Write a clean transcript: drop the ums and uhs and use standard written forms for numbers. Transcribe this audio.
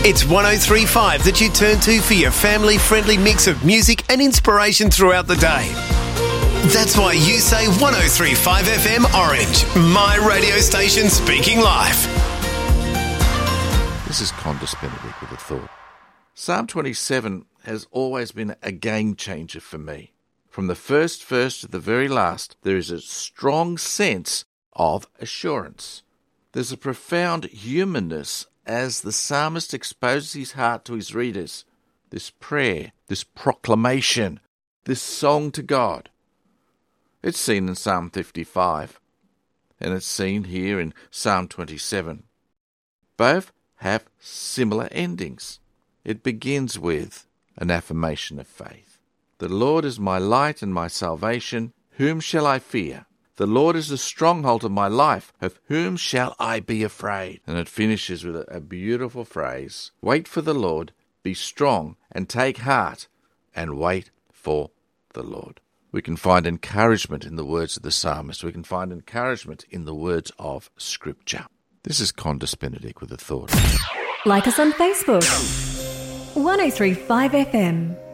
It's 103.5 that you turn to for your family-friendly mix of music and inspiration throughout the day. That's why you say 103.5 FM Orange, my radio station speaking life. This is Condas Benedict with a thought. Psalm 27 has always been a game changer for me. From the first verse to the very last, there is a strong sense of assurance. There's a profound humanness as the psalmist exposes his heart to his readers. This prayer, this proclamation, this song to God. It's seen in Psalm 55, and it's seen here in Psalm 27. Both have similar endings. It begins with an affirmation of faith. The Lord is my light and my salvation. Whom shall I fear? The Lord is the stronghold of my life. Of whom shall I be afraid? And it finishes with a beautiful phrase. Wait for the Lord, be strong, and take heart, and wait for the Lord. We can find encouragement in the words of the psalmist. We can find encouragement in the words of Scripture. This is Condas Benedict with a thought. Like us on Facebook. 103.5 FM.